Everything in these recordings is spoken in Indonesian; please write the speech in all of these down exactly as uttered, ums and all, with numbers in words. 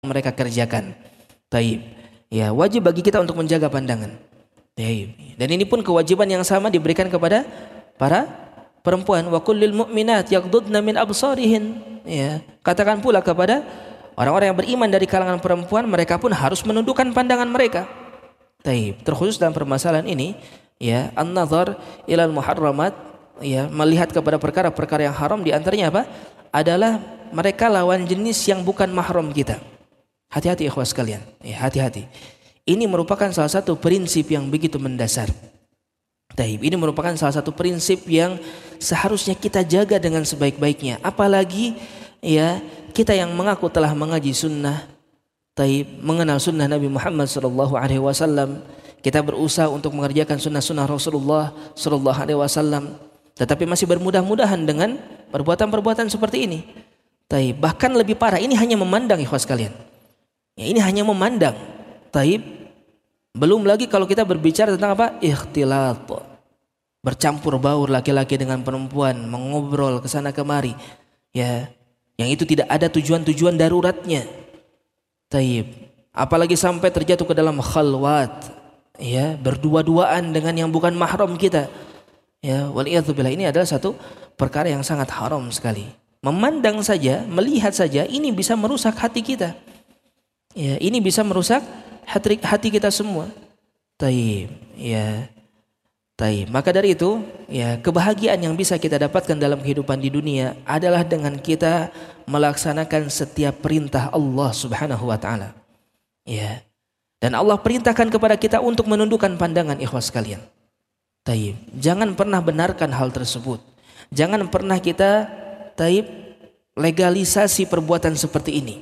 mereka kerjakan. Taib. Ya, wajib bagi kita untuk menjaga pandangan. Taib. Dan ini pun kewajiban yang sama diberikan kepada para perempuan. Wa kullil mu'minat yaghdudna min absarihin. Ya, katakan pula kepada orang-orang yang beriman dari kalangan perempuan, mereka pun harus menundukkan pandangan mereka. Taib. Terkhusus dalam permasalahan ini, ya, an-nazar ilal muharramat, ya, melihat kepada perkara-perkara yang haram, di antaranya apa? Adalah mereka lawan jenis yang bukan mahram kita. Hati-hati ikhwas sekalian, ya, hati-hati. Ini merupakan salah satu prinsip yang begitu mendasar. Taib. Ini merupakan salah satu prinsip yang seharusnya kita jaga dengan sebaik-baiknya. Apalagi, ya, kita yang mengaku telah mengaji sunnah, taib, mengenal sunnah Nabi Muhammad sallallahu alaihi wasallam, kita berusaha untuk mengerjakan sunnah-sunnah Rasulullah sallallahu alaihi wasallam, tetapi masih bermudah-mudahan dengan perbuatan-perbuatan seperti ini. Taib. Bahkan lebih parah, ini hanya memandang ikhwas sekalian. Ya, ini hanya memandang. Taib. Belum lagi kalau kita berbicara tentang apa? Ikhtilat. Bercampur baur laki-laki dengan perempuan, mengobrol ke sana kemari. Ya, yang itu tidak ada tujuan-tujuan daruratnya. Taib. Apalagi sampai terjatuh ke dalam khalwat. Ya, berdua-duaan dengan yang bukan mahram kita. Ya, waliyadzubillah, ini adalah satu perkara yang sangat haram sekali. Memandang saja, melihat saja, ini bisa merusak hati kita. Ya, ini bisa merusak hati, hati kita semua. Taib, ya, taib. Maka dari itu, ya, kebahagiaan yang bisa kita dapatkan dalam kehidupan di dunia adalah dengan kita melaksanakan setiap perintah Allah Subhanahu wa taala. Ya. Dan Allah perintahkan kepada kita untuk menundukkan pandangan, ikhwas sekalian. Taib. Jangan pernah benarkan hal tersebut. Jangan pernah kita, taib, legalisasi perbuatan seperti ini.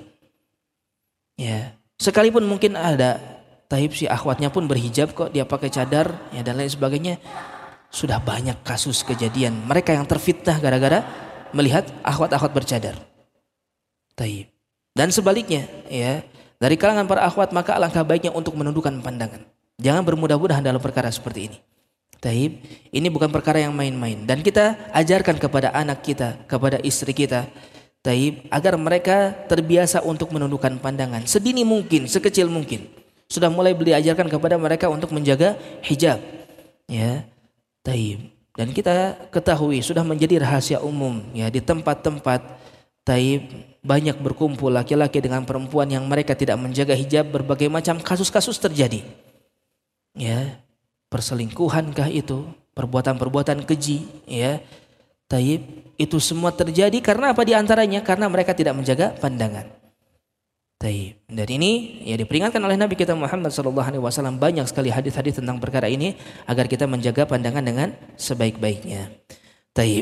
Ya, sekalipun mungkin ada taib si akhwatnya pun berhijab kok, dia pakai cadar, ya, dan lain sebagainya. Sudah banyak kasus kejadian mereka yang terfitnah gara-gara melihat akhwat-akhwat bercadar. Taib. Dan sebaliknya, ya, dari kalangan para akhwat, maka alangkah baiknya untuk menundukkan pandangan. Jangan bermudah-mudahan dalam perkara seperti ini. Taib. Ini bukan perkara yang main-main, dan kita ajarkan kepada anak kita, kepada istri kita, taib, agar mereka terbiasa untuk menundukkan pandangan sedini mungkin, sekecil mungkin. Sudah mulai diajarkan kepada mereka untuk menjaga hijab, ya, taib. Dan kita ketahui sudah menjadi rahasia umum, ya, di tempat-tempat, taib, banyak berkumpul laki-laki dengan perempuan yang mereka tidak menjaga hijab, berbagai macam kasus-kasus terjadi. Ya, perselingkuhankah itu, perbuatan-perbuatan keji, ya, taib, itu semua terjadi karena apa di antaranya? Karena mereka tidak menjaga pandangan. Taib. Dan ini, ya, diperingatkan oleh Nabi kita Muhammad sallallahu alaihi wasallam, banyak sekali hadis-hadis tentang perkara ini agar kita menjaga pandangan dengan sebaik-baiknya. Taib.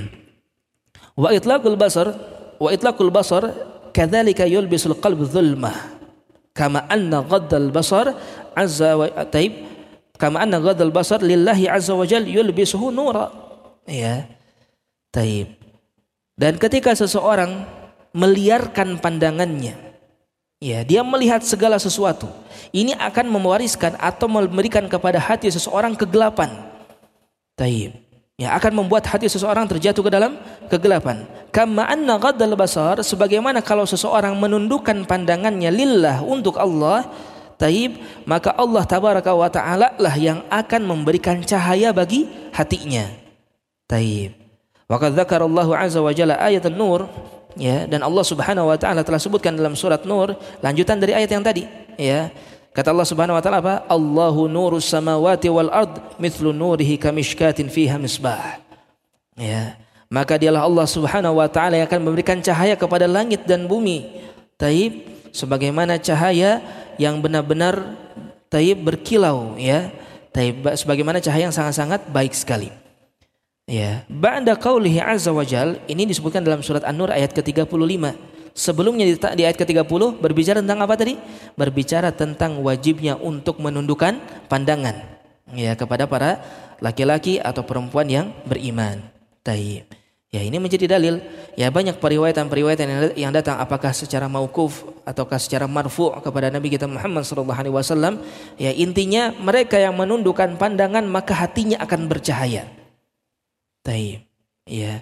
Wa itlaqul basar, wa itlaqul basar kadzalika yulbisul qalb dhulmah. Kama anna ghaddal basar azza wa taib, kama anna ghaddal basar lillahi azza wa jalla yulbisuhu nura. Ya. Taib. Dan ketika seseorang meliarkan pandangannya, ya, dia melihat segala sesuatu, ini akan mewariskan atau memberikan kepada hati seseorang kegelapan. Taib. Ya, akan membuat hati seseorang terjatuh ke dalam kegelapan. Kama anna ghaddal basar, sebagaimana kalau seseorang menundukkan pandangannya lillah, untuk Allah, taib, maka Allah tabaraka wa ta'ala lah yang akan memberikan cahaya bagi hatinya. Taib. Wa qad dzakarallahu azza wa jalla ayat an-nur, ya, dan Allah Subhanahu wa taala telah sebutkan dalam surat Nur, lanjutan dari ayat yang tadi, ya. Kata Allah Subhanahu wa taala apa? Allahu nurus samawati wal ard mithlu nurihi kamishkatin fiha misbah. Ya, maka dialah Allah Subhanahu wa taala yang akan memberikan cahaya kepada langit dan bumi. Taib, sebagaimana cahaya yang benar-benar, taib, berkilau, ya. Taib, sebagaimana cahaya yang sangat-sangat baik sekali. Ya, ba'da qaulihi azza wa jal, ini disebutkan dalam surat An-Nur ayat ke tiga puluh lima. Sebelumnya di, di ayat ke tiga puluh berbicara tentang apa tadi? Berbicara tentang wajibnya untuk menundukkan pandangan, ya, kepada para laki-laki atau perempuan yang beriman. Taib. Ya, ini menjadi dalil. Ya, banyak periwayatan-periwayatan yang datang, apakah secara mauquf ataukah secara marfu' kepada Nabi kita Muhammad sallallahu alaihi wasallam. Ya, intinya mereka yang menundukkan pandangan maka hatinya akan bercahaya. Taib. Ya.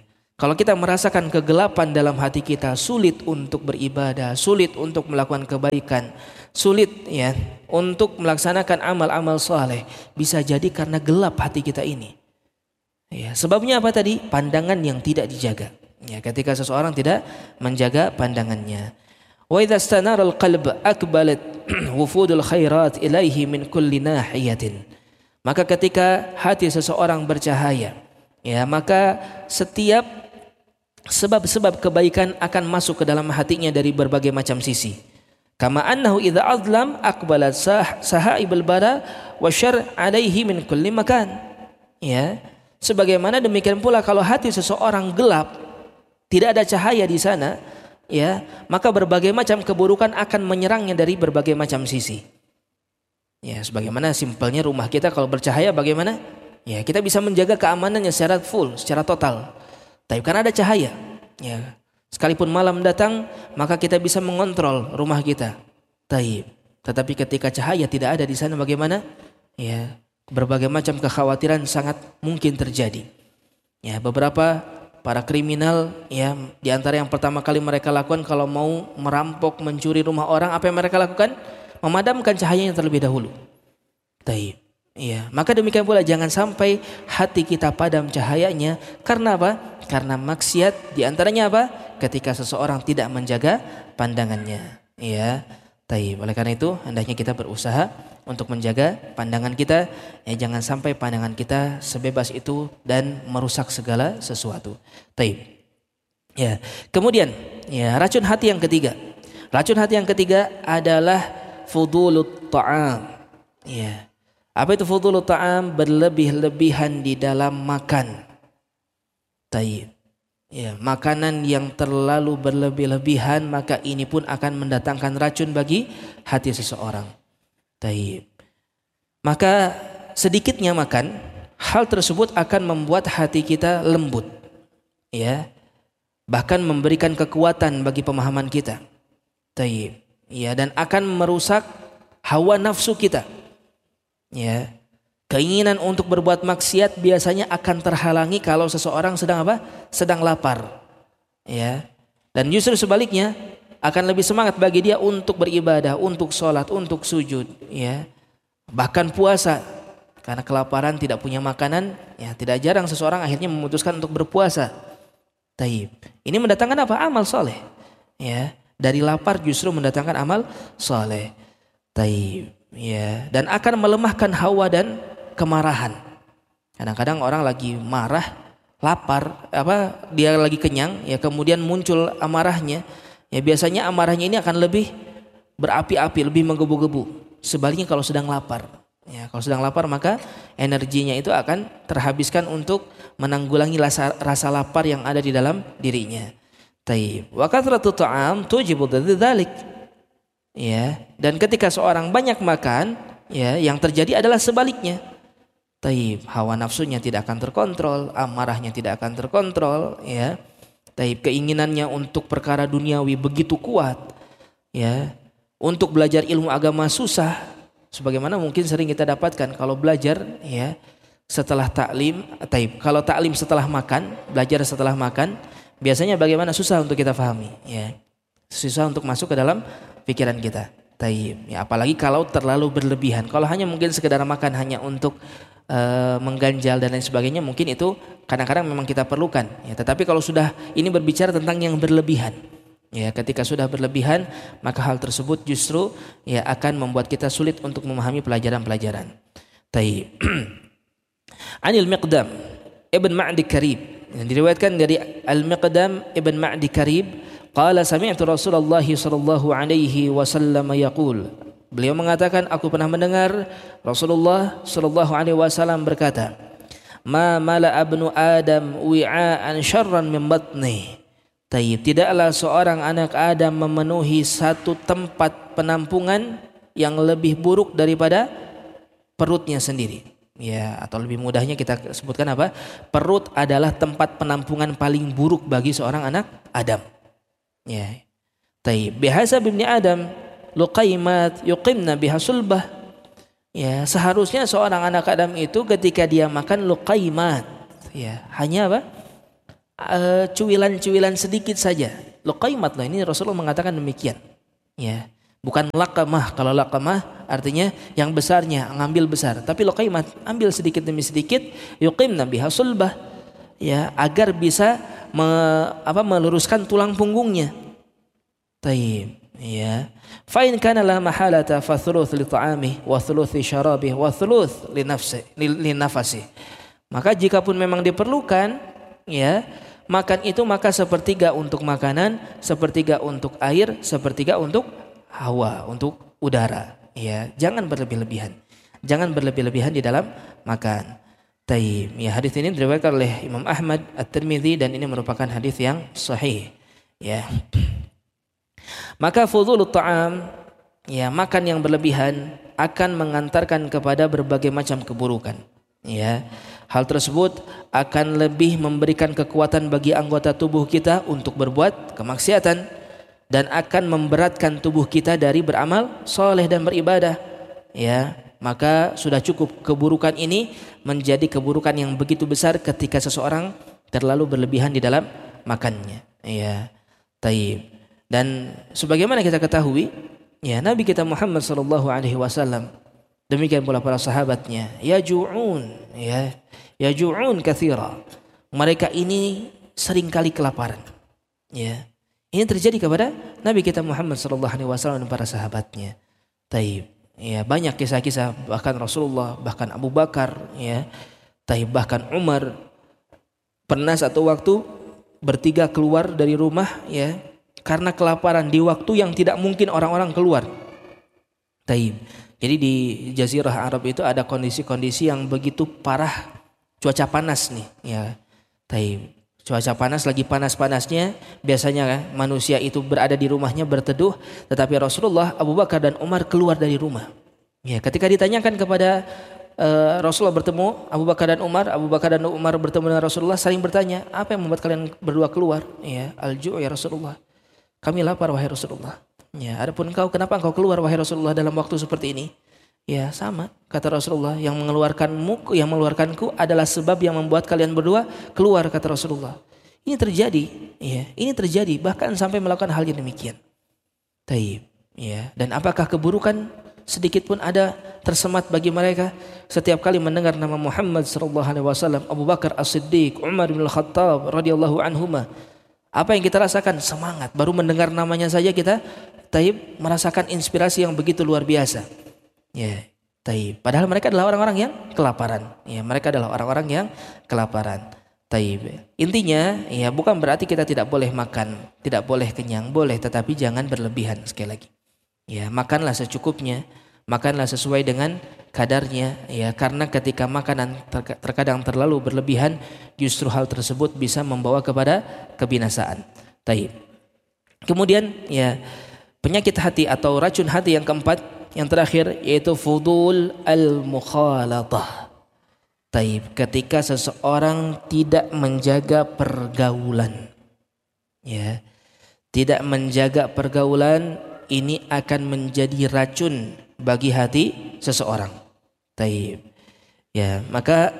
Kalau kita merasakan kegelapan dalam hati kita, sulit untuk beribadah, sulit untuk melakukan kebaikan, sulit ya untuk melaksanakan amal-amal soleh, bisa jadi karena gelap hati kita ini. Ya, sebabnya apa tadi? Pandangan yang tidak dijaga. Ya, ketika seseorang tidak menjaga pandangannya. Wa idza istanara al-qalb akbalat wufudul khairat ilaihi min kulli nahiyatin. Maka ketika hati seseorang bercahaya, ya, maka setiap sebab-sebab kebaikan akan masuk ke dalam hatinya dari berbagai macam sisi. Kama annahu idza azlam aqbalat sah sahaibul bara wa syarr alaihi min kulli makan. Ya, sebagaimana demikian pula kalau hati seseorang gelap, tidak ada cahaya di sana, ya, maka berbagai macam keburukan akan menyerangnya dari berbagai macam sisi. Ya, sebagaimana simpelnya rumah kita kalau bercahaya bagaimana? Ya, kita bisa menjaga keamanannya secara full, secara total. Tapi karena ada cahaya, ya, sekalipun malam datang, maka kita bisa mengontrol rumah kita. Taib. Tetapi ketika cahaya tidak ada di sana bagaimana? Ya, berbagai macam kekhawatiran sangat mungkin terjadi. Ya, beberapa para kriminal, ya, di antara yang pertama kali mereka lakukan kalau mau merampok, mencuri rumah orang, apa yang mereka lakukan? Memadamkan cahayanya terlebih dahulu. Taib. Ya, maka demikian pula jangan sampai hati kita padam cahayanya. Karena apa? Karena maksiat. Di antaranya apa? Ketika seseorang tidak menjaga pandangannya. Ya, taib. Oleh karena itu hendaknya kita berusaha untuk menjaga pandangan kita. Ya, jangan sampai pandangan kita sebebas itu dan merusak segala sesuatu. Taib. Ya, kemudian ya, racun hati yang ketiga. Racun hati yang ketiga adalah fudulut ta'am. Ya. Apa itu fudulut ta'am? Berlebih-lebihan di dalam makan. Taib. Ya, makanan yang terlalu berlebih-lebihan, maka ini pun akan mendatangkan racun bagi hati seseorang. Taib. Maka sedikitnya makan, hal tersebut akan membuat hati kita lembut. Ya. Bahkan memberikan kekuatan bagi pemahaman kita. Taib. Ya, dan akan merusak hawa nafsu kita. Ya, keinginan untuk berbuat maksiat biasanya akan terhalangi kalau seseorang sedang apa? Sedang lapar. Ya, dan justru sebaliknya akan lebih semangat bagi dia untuk beribadah, untuk sholat, untuk sujud. Ya, bahkan puasa karena kelaparan tidak punya makanan. Ya, tidak jarang seseorang akhirnya memutuskan untuk berpuasa. Taib. Ini mendatangkan apa? Amal soleh. Ya, dari lapar justru mendatangkan amal soleh. Taib. Ya, dan akan melemahkan hawa dan kemarahan. Kadang-kadang orang lagi marah, lapar, apa dia lagi kenyang, ya kemudian muncul amarahnya. Ya biasanya amarahnya ini akan lebih berapi-api, lebih menggebu-gebu. Sebaliknya kalau sedang lapar, ya kalau sedang lapar maka energinya itu akan terhabiskan untuk menanggulangi rasa, rasa lapar yang ada di dalam dirinya. Taib. Wa kathratu ta'am tujibu dzalik. Ya, dan ketika seorang banyak makan, ya, yang terjadi adalah sebaliknya. Taib, hawa nafsunya tidak akan terkontrol, amarahnya tidak akan terkontrol, ya. Taib, keinginannya untuk perkara duniawi begitu kuat, ya. Untuk belajar ilmu agama susah, sebagaimana mungkin sering kita dapatkan kalau belajar, ya, setelah taklim. Taib, kalau taklim setelah makan, belajar setelah makan, biasanya bagaimana? Susah untuk kita pahami, ya. Susah untuk masuk ke dalam pikiran kita. Taib. Ya, apalagi kalau terlalu berlebihan. Kalau hanya mungkin sekedar makan hanya untuk uh, mengganjal dan lain sebagainya, mungkin itu kadang-kadang memang kita perlukan. Ya, tetapi kalau sudah ini berbicara tentang yang berlebihan, ya, ketika sudah berlebihan, maka hal tersebut justru ya akan membuat kita sulit untuk memahami pelajaran-pelajaran. Taib. Anil Miqdam Ibn Ma'di Karib, yang diriwayatkan dari Al-Miqdam Ibn Ma'di Karib, qala sami'tu Rasulullah sallallahu alaihi wasallam yaqul. Beliau mengatakan, aku pernah mendengar Rasulullah sallallahu alaihi wasallam berkata, ma mala ibnu Adam wi'aan syarran min batni. Tayyib, tidaklah seorang anak Adam memenuhi satu tempat penampungan yang lebih buruk daripada perutnya sendiri. Ya, atau lebih mudahnya kita sebutkan apa? Perut adalah tempat penampungan paling buruk bagi seorang anak Adam. Ya. Taib. Bihasa ibni Adam luqaimat yuqimna biha sulbah. Ya, seharusnya seorang anak Adam itu ketika dia makan luqaimat, ya, hanya apa? uh, cuilan-cuilan sedikit saja. Luqaimat loh, ini Rasulullah mengatakan demikian. Ya, bukan laqamah. Kalau laqamah artinya yang besarnya ngambil besar, tapi luqaimat ambil sedikit demi sedikit, yuqimna biha sulbah, ya, agar bisa me, apa, meluruskan tulang punggungnya. Taib, ya. Fa in kana la mahalata fa thuluth li ta'amihi wa thuluth li syarabihi wa thuluth li nafsi li nafasi. Maka jika pun memang diperlukan, ya, makan itu maka sepertiga untuk makanan, sepertiga untuk air, sepertiga untuk hawa, untuk udara, ya. Jangan berlebih-lebihan. Jangan berlebih-lebihan di dalam makan. Taib, ya, hadis ini diriwayatkan oleh Imam Ahmad, At-Tirmidzi, dan ini merupakan hadis yang sahih, ya. Maka fudhulut ta'am, ya, makan yang berlebihan akan mengantarkan kepada berbagai macam keburukan, ya. Hal tersebut akan lebih memberikan kekuatan bagi anggota tubuh kita untuk berbuat kemaksiatan dan akan memberatkan tubuh kita dari beramal soleh dan beribadah, ya. Maka sudah cukup keburukan ini menjadi keburukan yang begitu besar ketika seseorang terlalu berlebihan di dalam makannya, ya. Taib. Dan sebagaimana kita ketahui, ya, Nabi kita Muhammad sallallahu alaihi wasallam, demikian pula para sahabatnya, yaju'un, ya, yaju'un katsira. Mereka ini seringkali kelaparan, ya. Ini terjadi kepada Nabi kita Muhammad sallallahu alaihi wasallam dan para sahabatnya. Taib, ya, banyak kisah-kisah, bahkan Rasulullah, bahkan Abu Bakar, ya, taib, bahkan Umar pernah satu waktu bertiga keluar dari rumah, ya, karena kelaparan di waktu yang tidak mungkin orang-orang keluar. Taib. Jadi di Jazirah Arab itu ada kondisi-kondisi yang begitu parah, cuaca panas nih, ya. Taib. Cuaca panas, lagi panas-panasnya, biasanya kan manusia itu berada di rumahnya berteduh, tetapi Rasulullah, Abu Bakar dan Umar keluar dari rumah. Ya, ketika ditanyakan kepada uh, Rasulullah bertemu Abu Bakar dan Umar, Abu Bakar dan Umar bertemu dengan Rasulullah, saling bertanya, apa yang membuat kalian berdua keluar? Ya, al-ju' ya Rasulullah. Kami lapar wahai Rasulullah. Ya, adapun engkau, kenapa engkau keluar wahai Rasulullah dalam waktu seperti ini? Ya, sama, kata Rasulullah, yang mengeluarkanmu, yang mengeluarkanku adalah sebab yang membuat kalian berdua keluar, kata Rasulullah. Ini terjadi, ya, ini terjadi bahkan sampai melakukan hal yang demikian. Taib, ya. Dan apakah keburukan sedikit pun ada tersemat bagi mereka setiap kali mendengar nama Muhammad sallallahu alaihi wasallam, Abu Bakar As-Siddiq, Umar bin Al-Khattab radhiyallahu anhuma? Apa yang kita rasakan? Semangat. Baru mendengar namanya saja kita taib merasakan inspirasi yang begitu luar biasa. Ya, taib. Padahal mereka adalah orang-orang yang kelaparan. Ya, mereka adalah orang-orang yang kelaparan. Taib. Intinya, ya, bukan berarti kita tidak boleh makan, tidak boleh kenyang, boleh, tetapi jangan berlebihan sekali lagi. Ya, makanlah secukupnya, makanlah sesuai dengan kadarnya, ya, karena ketika makanan terkadang terlalu berlebihan, justru hal tersebut bisa membawa kepada kebinasaan. Taib. Kemudian, ya, penyakit hati atau racun hati yang keempat, yang terakhir, yaitu fudul al-mukhalatah. Taib, ketika seseorang tidak menjaga pergaulan, ya, tidak menjaga pergaulan, ini akan menjadi racun bagi hati seseorang. Taib, ya, maka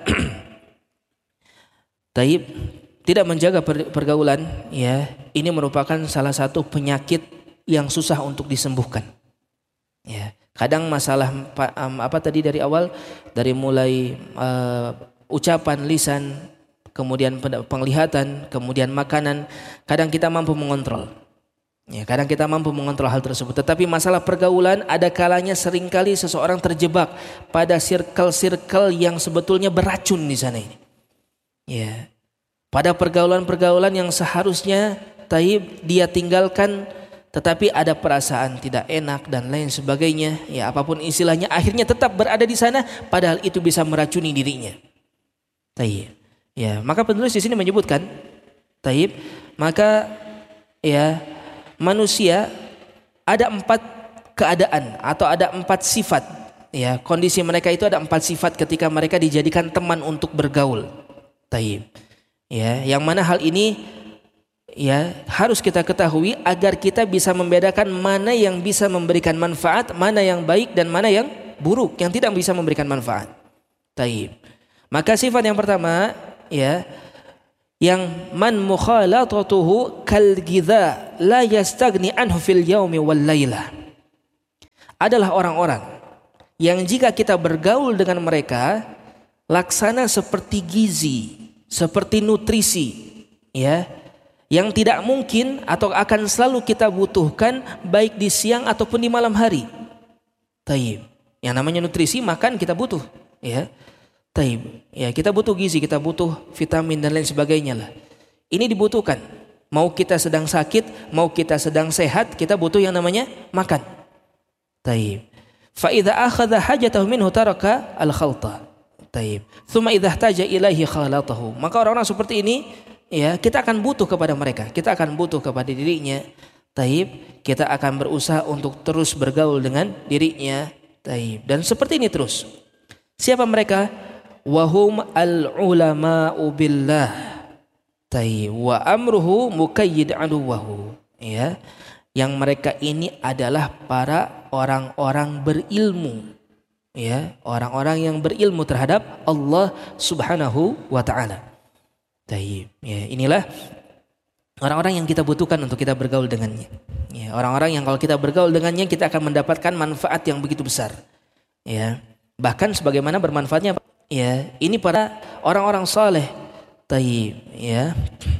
taib, tidak menjaga pergaulan, ya, ini merupakan salah satu penyakit yang susah untuk disembuhkan. Ya, kadang masalah apa tadi dari awal, dari mulai uh, ucapan lisan, kemudian penglihatan, kemudian makanan, kadang kita mampu mengontrol. Ya, kadang kita mampu mengontrol hal tersebut. Tetapi masalah pergaulan, ada kalanya seringkali seseorang terjebak pada circle-circle yang sebetulnya beracun di sana ini. Ya, pada pergaulan-pergaulan yang seharusnya taib dia tinggalkan, tetapi ada perasaan tidak enak dan lain sebagainya. Ya, apapun istilahnya, akhirnya tetap berada di sana, padahal itu bisa meracuni dirinya. Taib. Ya, maka penulis di sini menyebutkan, taib, maka ya, manusia ada empat keadaan atau ada empat sifat, ya, kondisi mereka itu ada empat sifat ketika mereka dijadikan teman untuk bergaul. Taib. Ya, yang mana hal ini, ya, harus kita ketahui agar kita bisa membedakan mana yang bisa memberikan manfaat, mana yang baik dan mana yang buruk, yang tidak bisa memberikan manfaat. Taib. Maka sifat yang pertama, ya, yang man mukhalatatuhu kal gidha la yastagni anhu fil yaumi wal laila, adalah orang-orang yang jika kita bergaul dengan mereka laksana seperti gizi, seperti nutrisi, ya, yang tidak mungkin atau akan selalu kita butuhkan baik di siang ataupun di malam hari. Taib. Yang namanya nutrisi, makan kita butuh, ya. Taib. Ya, kita butuh gizi, kita butuh vitamin dan lain sebagainya lah. Ini dibutuhkan. Mau kita sedang sakit, mau kita sedang sehat, kita butuh yang namanya makan. Taib. Fa idza akhadha hajatahu minhu taraka al-khalta. Taib. Tsumma idza ihtaja ilaihi khalatahu. Maka orang-orang seperti ini, ya, kita akan butuh kepada mereka. Kita akan butuh kepada dirinya. Taib. Kita akan berusaha untuk terus bergaul dengan dirinya. Taib. Dan seperti ini terus. Siapa mereka? Wahum al-ulama'u billah. Taib. Wa amruhu mukayyid aduwahu. Ya. Yang mereka ini adalah para orang-orang berilmu. Ya, orang-orang yang berilmu terhadap Allah Subhanahu wa taala. Taib. Ya, inilah orang-orang yang kita butuhkan untuk kita bergaul dengannya. Ya, orang-orang yang kalau kita bergaul dengannya kita akan mendapatkan manfaat yang begitu besar. Ya, bahkan sebagaimana bermanfaatnya, ya, ini para orang-orang saleh. Taib, ya.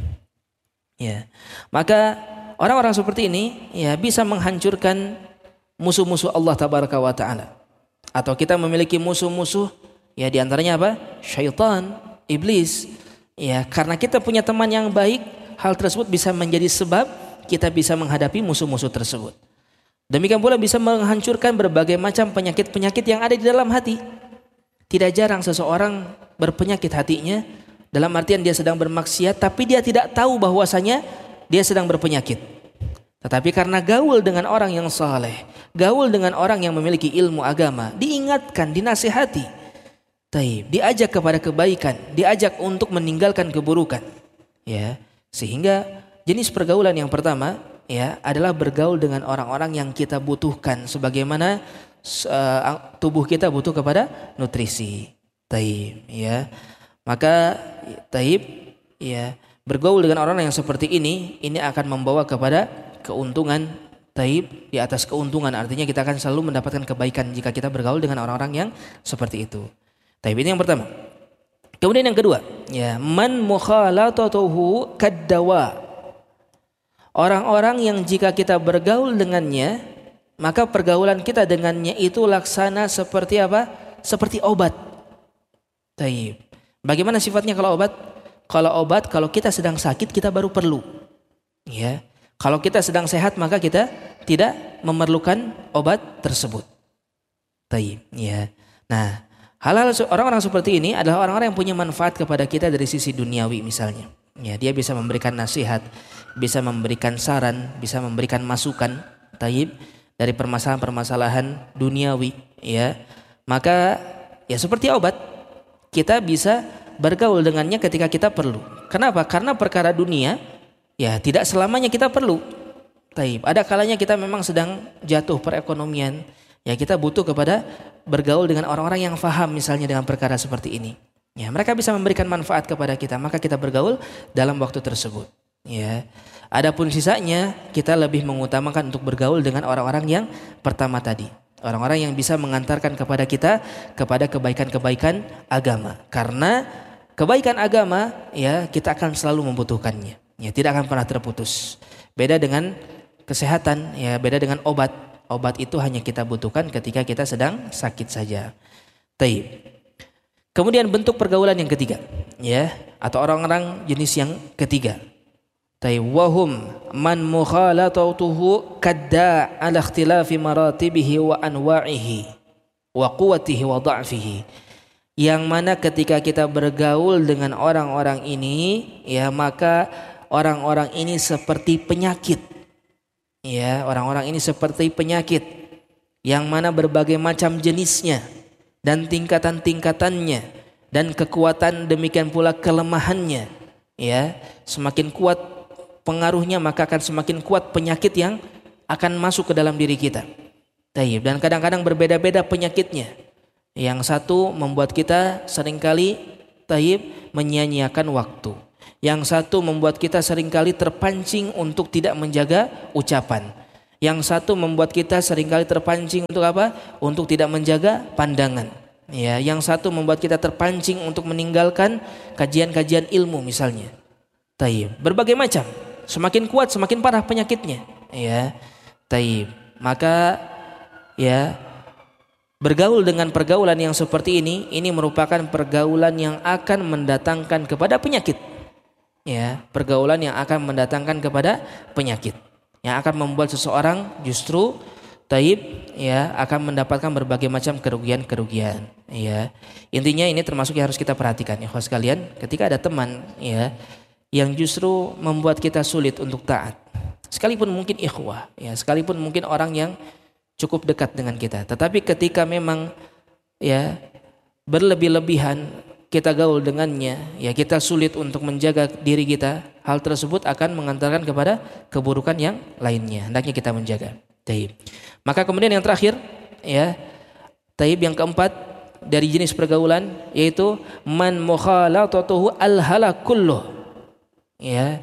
Ya. Maka orang-orang seperti ini, ya, bisa menghancurkan musuh-musuh Allah tabaraka wa taala. Atau kita memiliki musuh-musuh, ya, diantaranya apa? Syaitan, iblis. Ya, karena kita punya teman yang baik, hal tersebut bisa menjadi sebab kita bisa menghadapi musuh-musuh tersebut. Demikian pula bisa menghancurkan berbagai macam penyakit-penyakit yang ada di dalam hati. Tidak jarang seseorang berpenyakit hatinya, dalam artian dia sedang bermaksiat, tapi dia tidak tahu bahwasanya dia sedang berpenyakit. Tetapi karena gaul dengan orang yang saleh, gaul dengan orang yang memiliki ilmu agama, diingatkan, dinasihati, taib, diajak kepada kebaikan, diajak untuk meninggalkan keburukan, ya. Sehingga jenis pergaulan yang pertama, ya, adalah bergaul dengan orang-orang yang kita butuhkan, sebagaimana uh, tubuh kita butuh kepada nutrisi, taib, ya. Maka taib, ya, bergaul dengan orang yang seperti ini, ini akan membawa kepada keuntungan, taib, di atas keuntungan. Artinya kita akan selalu mendapatkan kebaikan jika kita bergaul dengan orang-orang yang seperti itu. Taib, ini yang pertama. Kemudian yang kedua, ya, man mukhalatatuhu kaddawa. Orang-orang yang jika kita bergaul dengannya, maka pergaulan kita dengannya itu laksana seperti apa? Seperti obat. Taib. Bagaimana sifatnya kalau obat? Kalau obat, kalau kita sedang sakit kita baru perlu. Ya. Kalau kita sedang sehat maka kita tidak memerlukan obat tersebut. Taib, ya. Nah, hal-hal orang-orang seperti ini adalah orang-orang yang punya manfaat kepada kita dari sisi duniawi misalnya. Ya, dia bisa memberikan nasihat, bisa memberikan saran, bisa memberikan masukan, taib, dari permasalahan-permasalahan duniawi, ya. Maka ya seperti obat, kita bisa bergaul dengannya ketika kita perlu. Kenapa? Karena perkara dunia, ya, tidak selamanya kita perlu. Taib. Ada kalanya kita memang sedang jatuh perekonomian, ya, kita butuh kepada bergaul dengan orang-orang yang faham misalnya dengan perkara seperti ini. Ya, mereka bisa memberikan manfaat kepada kita, maka kita bergaul dalam waktu tersebut. Ya. Adapun sisanya kita lebih mengutamakan untuk bergaul dengan orang-orang yang pertama tadi. Orang-orang yang bisa mengantarkan kepada kita kepada kebaikan-kebaikan agama. Karena kebaikan agama, ya, kita akan selalu membutuhkannya. Ya, tidak akan pernah terputus. Beda dengan kesehatan, ya, beda dengan obat. Obat itu hanya kita butuhkan ketika kita sedang sakit saja. Taib. Kemudian bentuk pergaulan yang ketiga, ya, atau orang-orang jenis yang ketiga. Taib. Wahum man mukhalatatuhu kadda ala ikhtilafi maratibihi wa anwa'ihi wa quwwatihi wa dha'fihi. Yang mana ketika kita bergaul dengan orang-orang ini, ya, maka orang-orang ini seperti penyakit. Ya, orang-orang ini seperti penyakit yang mana berbagai macam jenisnya dan tingkatan-tingkatannya dan kekuatan demikian pula kelemahannya. Ya, semakin kuat pengaruhnya maka akan semakin kuat penyakit yang akan masuk ke dalam diri kita. Taib. Dan kadang-kadang berbeda-beda penyakitnya. Yang satu membuat kita seringkali taib menyia-nyiakan waktu. Yang satu membuat kita seringkali terpancing untuk tidak menjaga ucapan. Yang satu membuat kita seringkali terpancing untuk apa? Untuk tidak menjaga pandangan. Ya, yang satu membuat kita terpancing untuk meninggalkan kajian-kajian ilmu misalnya. Taib. Berbagai macam. Semakin kuat semakin parah penyakitnya. Ya. Taib. Maka ya, bergaul dengan pergaulan yang seperti ini, ini merupakan pergaulan yang akan mendatangkan kepada penyakit. Ya, pergaulan yang akan mendatangkan kepada penyakit, yang akan membuat seseorang justru taib, ya, akan mendapatkan berbagai macam kerugian-kerugian. Ya, intinya ini termasuk yang harus kita perhatikan, ya, ikhwas sekalian. Ketika ada teman, ya, yang justru membuat kita sulit untuk taat, sekalipun mungkin ikhwah, ya, sekalipun mungkin orang yang cukup dekat dengan kita, tetapi ketika memang ya berlebih-lebihan kita gaul dengannya, ya kita sulit untuk menjaga diri kita, hal tersebut akan mengantarkan kepada keburukan yang lainnya. Hendaknya kita menjaga. Taib. Maka kemudian yang terakhir, ya, taib yang keempat dari jenis pergaulan yaitu man mukhalatatuhu al-halakulluh. Ya.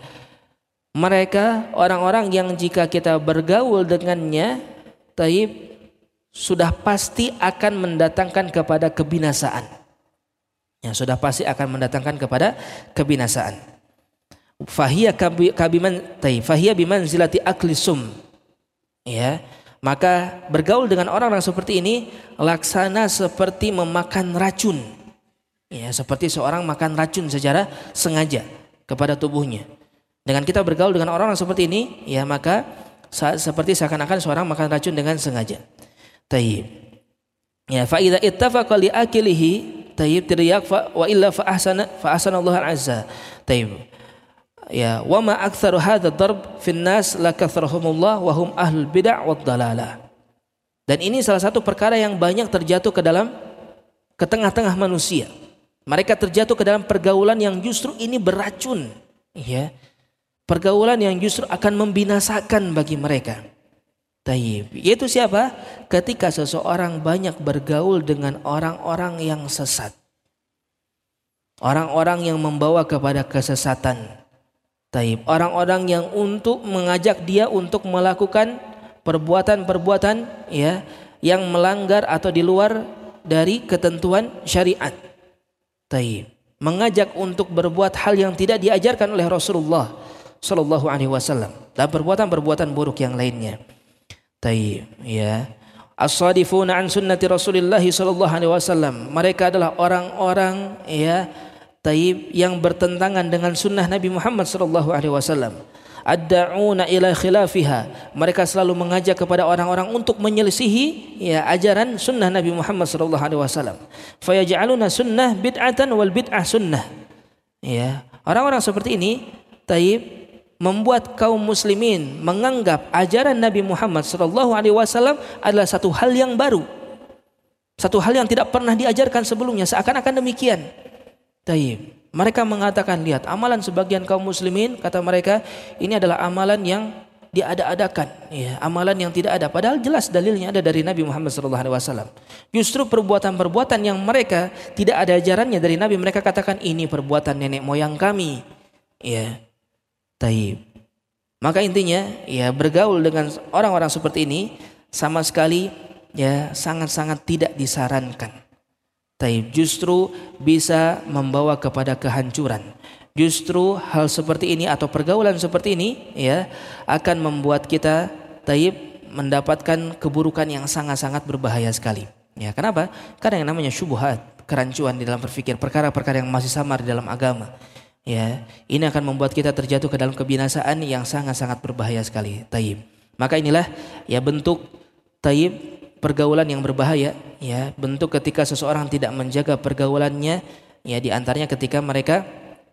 Mereka orang-orang yang jika kita bergaul dengannya, taib, sudah pasti akan mendatangkan kepada kebinasaan. Ya, sudah pasti akan mendatangkan kepada kebinasaan. Fahiya kabiman taib, fahiya bimanzilati akli sum. Ya, maka bergaul dengan orang-orang seperti ini laksana seperti memakan racun. Ya, seperti seorang makan racun secara sengaja kepada tubuhnya. Dengan kita bergaul dengan orang-orang seperti ini, ya maka seperti seakan-akan seorang makan racun dengan sengaja. Taib. Ya, fa idza ittafaqa li akilihi taib tiryak wa illa fa ahsana fa ahsanallahu azza. Taib. Ya, wa ma aktsaru hadzal darb fin nas lakathrahumullah wa hum ahlul bid'ah wad dalalah. Dan ini salah satu perkara yang banyak terjatuh ke dalam ke tengah-tengah manusia. Mereka terjatuh ke dalam pergaulan yang justru ini beracun, ya. Pergaulan yang justru akan membinasakan bagi mereka. Taib. Yaitu siapa? Ketika seseorang banyak bergaul dengan orang-orang yang sesat. Orang-orang yang membawa kepada kesesatan. Taib. Orang-orang yang untuk mengajak dia untuk melakukan perbuatan-perbuatan, ya, yang melanggar atau di luar dari ketentuan syariat. Taib. Mengajak untuk berbuat hal yang tidak diajarkan oleh Rasulullah sallallahu alaihi wasallam dan perbuatan-perbuatan buruk yang lainnya. Taib, ya. As-sadifuna an sunnati Rasulillah sallallahu alaihi wasallam. Mereka adalah orang-orang, ya, taib, yang bertentangan dengan sunnah Nabi Muhammad sallallahu alaihi wasallam. Ad-da'una ila khilafiha. Mereka selalu mengajak kepada orang-orang untuk menyelisihi, ya, ajaran sunnah Nabi Muhammad sallallahu alaihi wasallam. Fayaj'aluna sunnah bid'atan wal bid'ah sunnah. Ya, orang-orang seperti ini, taib, membuat kaum muslimin menganggap ajaran Nabi Muhammad sallallahu alaihi wasallam adalah satu hal yang baru. Satu hal yang tidak pernah diajarkan sebelumnya, seakan-akan demikian. Taib. Mereka mengatakan, lihat amalan sebagian kaum muslimin, kata mereka, ini adalah amalan yang diada-adakan, ya, amalan yang tidak ada, padahal jelas dalilnya ada dari Nabi Muhammad sallallahu alaihi wasallam. Justru perbuatan-perbuatan yang mereka tidak ada ajarannya dari Nabi, mereka katakan ini perbuatan nenek moyang kami. Ya. Taib. Maka intinya, ya, bergaul dengan orang-orang seperti ini sama sekali, ya, sangat-sangat tidak disarankan. Taib. Justru bisa membawa kepada kehancuran. Justru hal seperti ini atau pergaulan seperti ini, ya, akan membuat kita, taib, mendapatkan keburukan yang sangat-sangat berbahaya sekali. Ya, kenapa? Karena yang namanya syubhat, kerancuan di dalam berpikir, perkara-perkara yang masih samar di dalam agama. Ya, ini akan membuat kita terjatuh ke dalam kebinasaan yang sangat-sangat berbahaya sekali. Taib. Maka inilah, ya, bentuk taib, pergaulan yang berbahaya, ya, bentuk ketika seseorang tidak menjaga pergaulannya, ya, di antaranya ketika mereka,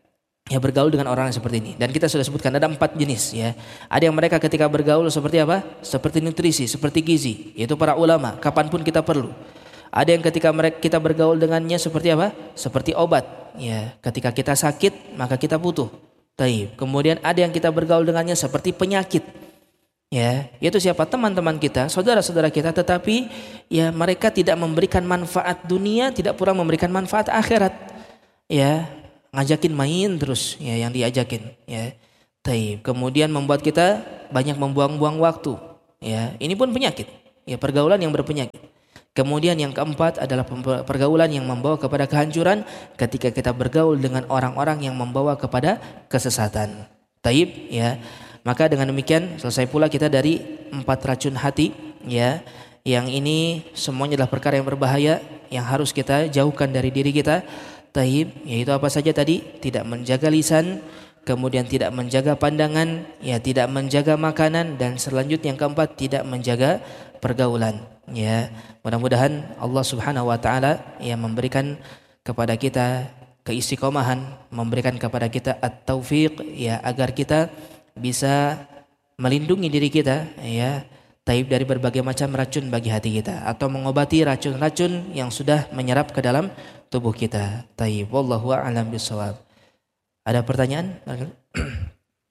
ya, bergaul dengan orang seperti ini. Dan kita sudah sebutkan ada empat jenis, ya. Ada yang mereka ketika bergaul seperti apa? Seperti nutrisi, seperti gizi, yaitu para ulama, kapanpun kita perlu. Ada yang ketika mereka kita bergaul dengannya seperti apa? Seperti obat, ya. Ketika kita sakit maka kita butuh. Taib. Kemudian ada yang kita bergaul dengannya seperti penyakit. Ya, yaitu siapa? Teman-teman kita, saudara-saudara kita, tetapi ya mereka tidak memberikan manfaat dunia, tidak pula memberikan manfaat akhirat. Ya, ngajakin main terus ya yang diajakin ya. Taib. Kemudian membuat kita banyak membuang-buang waktu ya. Ini pun penyakit ya, pergaulan yang berpenyakit. Kemudian yang keempat adalah pergaulan yang membawa kepada kehancuran ketika kita bergaul dengan orang-orang yang membawa kepada kesesatan. Taib ya. Maka dengan demikian selesai pula kita dari empat racun hati ya. Yang ini semuanya adalah perkara yang berbahaya yang harus kita jauhkan dari diri kita. Taib, yaitu apa saja tadi? Tidak menjaga lisan, kemudian tidak menjaga pandangan, ya tidak menjaga makanan, dan selanjutnya yang keempat tidak menjaga pergaulan. Ya, mudah-mudahan Allah Subhanahu Wa Taala yang memberikan kepada kita keistiqomahan, memberikan kepada kita at-taufiq, ya agar kita bisa melindungi diri kita, ya taib dari berbagai macam racun bagi hati kita, atau mengobati racun-racun yang sudah menyerap ke dalam tubuh kita. Taib, wallahu a'lam bishawab. Ada pertanyaan?